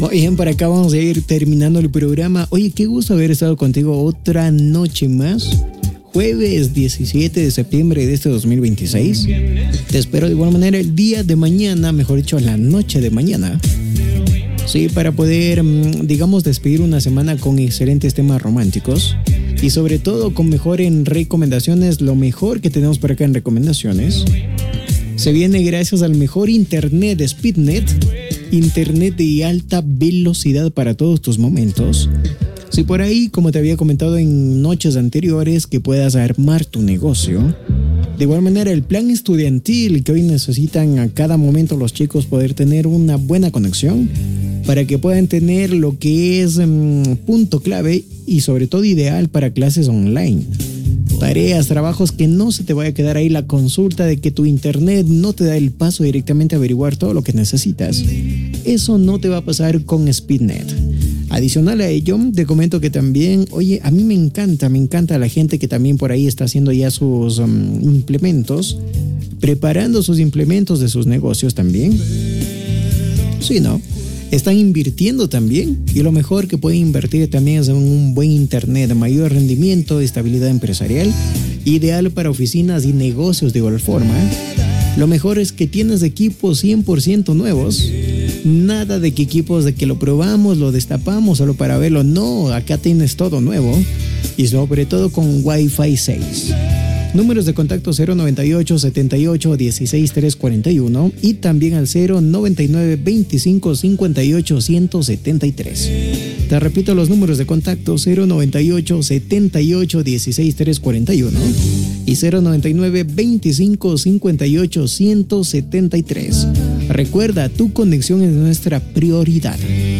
Bien, por acá vamos a ir terminando el programa. Oye, qué gusto haber estado contigo otra noche más. Jueves 17 de septiembre de este 2026. Te espero de igual manera el día de mañana, mejor dicho, la noche de mañana. Sí, para poder, digamos, despedir una semana con excelentes temas románticos. Y sobre todo con mejor en recomendaciones, lo mejor que tenemos por acá en recomendaciones. Se viene gracias al mejor internet de SpeedNet. Internet de alta velocidad para todos tus momentos. Si por ahí, como te había comentado en noches anteriores, que puedas armar tu negocio. De igual manera, el plan estudiantil que hoy necesitan a cada momento los chicos poder tener una buena conexión para que puedan tener lo que es punto clave y sobre todo ideal para clases online. Tareas, trabajos, que no se te vaya a quedar ahí la consulta de que tu internet no te da el paso directamente a averiguar todo lo que necesitas. Eso no te va a pasar con SpeedNet. Adicional a ello, te comento que también, oye, a mí me encanta la gente que también por ahí está haciendo ya sus implementos, preparando sus implementos de sus negocios también. Sí, ¿no? Están invirtiendo también, y lo mejor que pueden invertir también es en un buen internet de mayor rendimiento, estabilidad empresarial, ideal para oficinas y negocios de igual forma. Lo mejor es que tienes equipos 100% nuevos. Nada de que equipos de que lo probamos, lo destapamos solo para verlo. No, acá tienes todo nuevo y sobre todo con Wi-Fi 6. Números de contacto 098 78 16 341 y también al 099 25 58 173. Te repito los números de contacto 098 78 16 341 y 099 25 58 173. Recuerda, tu conexión es nuestra prioridad.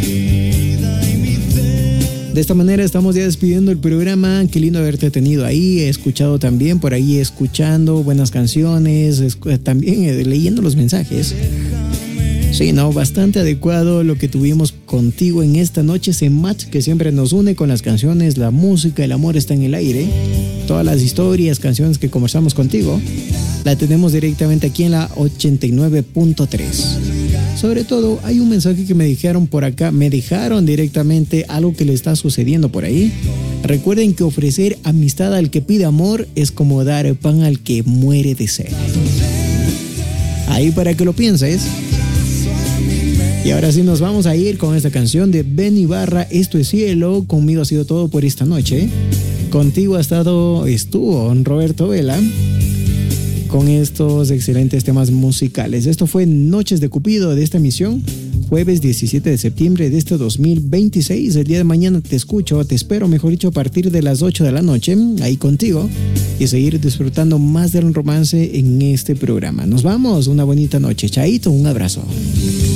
De esta manera estamos ya despidiendo el programa. Qué lindo haberte tenido ahí. He escuchado también por ahí, escuchando buenas canciones, también leyendo los mensajes. Sí, no, bastante adecuado lo que tuvimos contigo en esta noche, ese match que siempre nos une con las canciones, la música, el amor está en el aire. Todas las historias, canciones que conversamos contigo, la tenemos directamente aquí en la 89.3. Sobre todo, hay un mensaje que me dijeron por acá, me dejaron directamente algo que le está sucediendo por ahí. Recuerden que ofrecer amistad al que pide amor es como dar pan al que muere de sed. Ahí para que lo pienses. Y ahora sí nos vamos a ir con esta canción de Ben Ibarra, Esto es Cielo. Conmigo ha sido todo por esta noche. Contigo estuvo Roberto Vela con estos excelentes temas musicales. Esto fue Noches de Cupido de esta emisión, jueves 17 de septiembre de este 2026. El día de mañana te espero, mejor dicho, a partir de las 8 de la noche, ahí contigo, y seguir disfrutando más del romance en este programa. Nos vamos, una bonita noche. Chaito, un abrazo.